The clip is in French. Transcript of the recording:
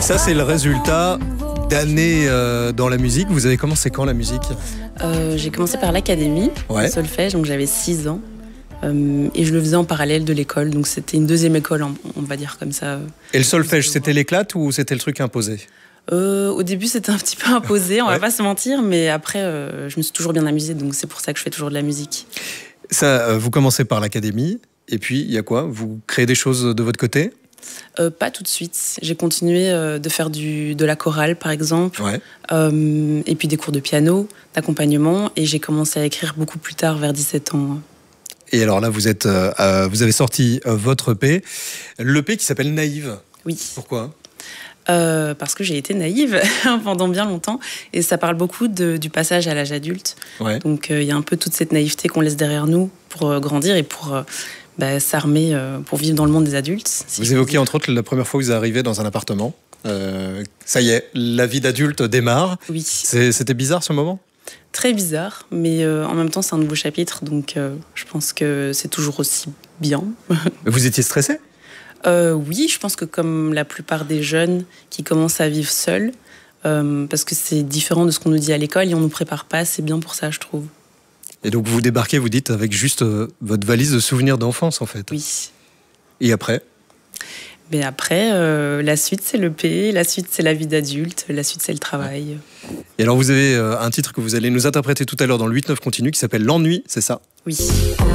Ça, c'est le résultat d'années dans la musique. Vous avez commencé quand la musique ? J'ai commencé par l'académie, Ouais. solfège, donc j'avais 6 ans. Et je le faisais en parallèle de l'école, donc c'était une deuxième école, on va dire comme ça. Et le solfège, c'était l'éclate ou c'était le truc imposé ? Au début, c'était un petit peu imposé, on Ouais. va pas se mentir, mais après, je me suis toujours bien amusée, donc c'est pour ça que je fais toujours de la musique. Ça, vous commencez par l'académie, et puis il y a quoi ? Vous créez des choses de votre côté ? Pas tout de suite. J'ai continué de faire de la chorale, par exemple, Ouais. et puis des cours de piano, d'accompagnement, et j'ai commencé à écrire beaucoup plus tard, vers 17 ans. Et alors là, vous avez sorti votre EP, l'EP qui s'appelle Naïve. Oui. Pourquoi ? Parce que j'ai été naïve pendant bien longtemps, et ça parle beaucoup du passage à l'âge adulte. Ouais. Donc il y a un peu toute cette naïveté qu'on laisse derrière nous pour grandir et pour s'armer pour vivre dans le monde des adultes. Si Vous je puis évoquiez dire. entre autres la première fois que vous arrivez dans un appartement. Ça y est, la vie d'adulte démarre. Oui, C'était bizarre ce moment ? très bizarre, mais en même temps c'est un nouveau chapitre, donc je pense que c'est toujours aussi bien. Vous étiez stressé ? Oui, je pense que comme la plupart des jeunes qui commencent à vivre seuls, parce que c'est différent de ce qu'on nous dit à l'école et on nous prépare pas, c'est bien pour ça, je trouve. Et donc vous débarquez, vous dites, avec juste votre valise de souvenirs d'enfance en fait. Oui. Et après ? Mais après, la suite, c'est l'EP, la suite, c'est la vie d'adulte, la suite, c'est le travail. Et alors vous avez un titre que vous allez nous interpréter tout à l'heure dans le 8-9 continu qui s'appelle L'ennui, c'est ça ? Oui.